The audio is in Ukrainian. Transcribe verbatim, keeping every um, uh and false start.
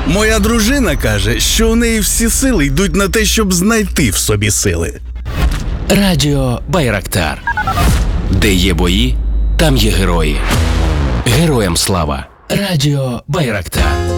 Моя дружина каже, що у неї всі сили йдуть на те, щоб знайти в собі сили. Радіо Байрактар. Де є бої, там є герої. Героям слава. Радіо Байрактар.